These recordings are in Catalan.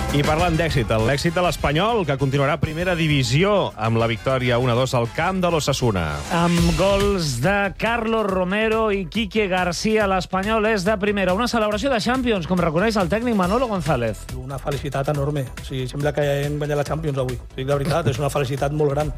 I parlant d'èxit, l'èxit de l'Espanyol, que continuarà a primera divisió amb la victòria 1-2 al camp de l'Osasuna. Amb gols de Carlos Romero i Quique García, l'Espanyol és de primera. Una celebració de Champions, com reconeix el tècnic Manolo González. Una felicitat enorme. O sigui, sembla que hem guanyat la Champions avui. O sigui, la veritat, és una felicitat molt gran.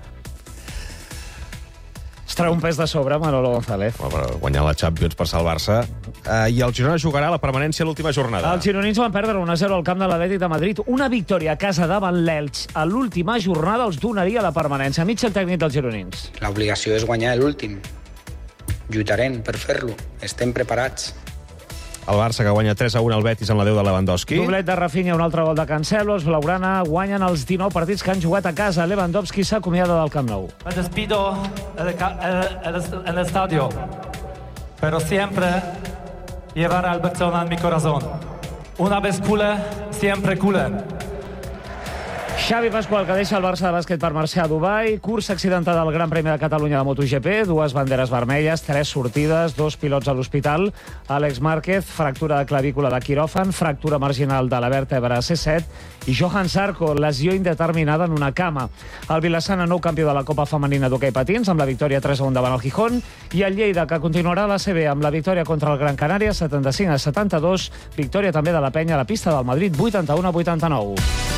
Es treu un pes de sobre, Manolo González. Guanyar la Champions per salvar-se. I el Girona jugarà la permanència a l'última jornada. Els gironins van perdre 1-0 al camp de l'Atlètic de Madrid. Una victòria a casa davant l'Elx a l'última jornada els donaria la permanència. Mig el tècnic dels gironins. L'obligació és guanyar l'últim. Lluitarem per fer-lo. Estem preparats. El Barça, que guanya 3-1 al Betis en la 10 de Lewandowski. Doblet de Rafinha, un altre gol de Cancelo. Els blaugrana guanyen els 19 partits que han jugat a casa. Lewandowski s'acomiada del Camp Nou. Me despido en el estadio, pero siempre llevaré al Barcelona en mi corazón. Una vez culé, siempre culé. Xavi Pascual, que deixa el Barça de bàsquet per marxar a Dubai. Cursa accidentada al Gran Premi de Catalunya de MotoGP. 2 banderes vermelles, 3 sortides, 2 pilots a l'hospital. Àlex Márquez, fractura de clavícula de quiròfan, fractura marginal de la vèrtebra C7. I Johan Zarco, lesió indeterminada en una cama. El Vilassana, nou campió de la Copa Femenina d'hoquei patins, amb la victòria 3-1 davant el Gijón. I el Lleida, que continuarà a la CB amb la victòria contra el Gran Canària, 75-72. Victòria també de la Penya a la pista del Madrid, 81-89.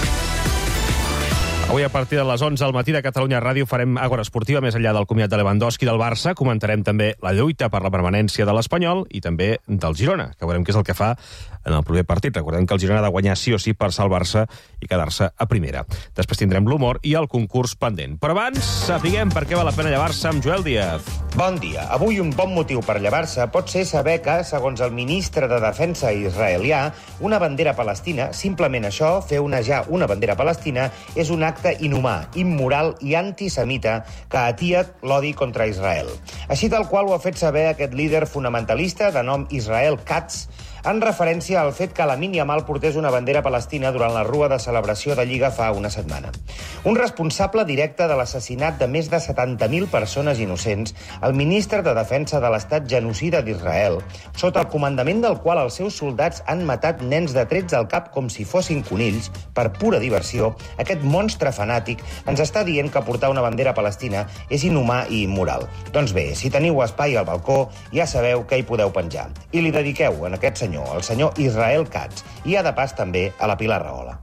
Avui, a partir de les 11 al matí de Catalunya Ràdio, farem Àgora Esportiva, més enllà del comiat de Lewandowski del Barça. Comentarem també la lluita per la permanència de l'Espanyol i també del Girona, que veurem què és el que fa en el proper partit. Recordem que el Girona ha de guanyar sí o sí per ser el Barça i quedar-se a primera. Després tindrem l'humor i el concurs pendent. Però abans, sapiguem per què val la pena llevar-se amb Joel Díaz. Bon dia. Avui un bon motiu per llevar-se pot ser saber que, segons el ministre de Defensa israelià, una bandera palestina, simplement això, fer onejar una bandera palestina, és un acte inhumà, immoral i antisemita que atia l'odi contra Israel. Així tal qual ho ha fet saber aquest líder fonamentalista de nom Israel Katz, en referència al fet que Lamine Yamal portés una bandera palestina durant la rua de celebració de Lliga fa una setmana. Un responsable directe de l'assassinat de més de 70.000 persones innocents, el ministre de Defensa de l'Estat genocida d'Israel, sota el comandament del qual els seus soldats han matat nens de 13 al cap com si fossin conills, per pura diversió, aquest monstre fanàtic ens està dient que portar una bandera palestina és inhumà i immoral. Doncs bé, si teniu espai al balcó, ja sabeu que hi podeu penjar. I li dediqueu en aquest senyor, el senyor Israel Katz, i a de pas també a la Pilar Rahola.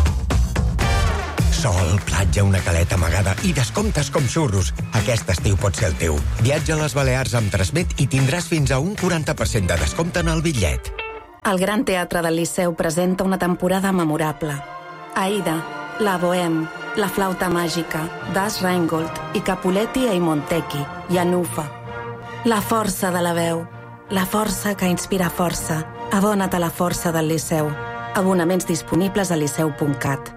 Sol, platja, una caleta amagada i descomptes com xurros. Aquest estiu pot ser el teu. Viatja a les Balears amb Transmet i tindràs fins a un 40% de descompte en el bitllet. El Gran Teatre del Liceu presenta una temporada memorable. Aida, La Bohème, La Flauta Màgica, Das Rheingold i Capuletti e Montecchi, i Anufa. La força de la veu. La força que inspira força. Abona't a la força del Liceu. Abonaments disponibles a liceu.cat.